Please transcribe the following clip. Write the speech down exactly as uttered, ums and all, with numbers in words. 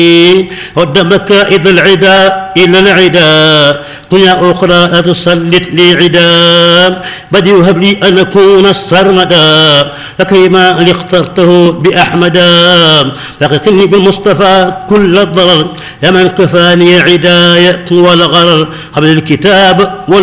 رد مكائد العدا إلى العدا دنيا أخرى لا تسلط لي عدا بدي هب لي أن أكون السرمدا لكيما اخترته بأحمدا فاغفرني بالمصطفى كل الضرر يا من كفاني عداية والغرر قبل الكتاب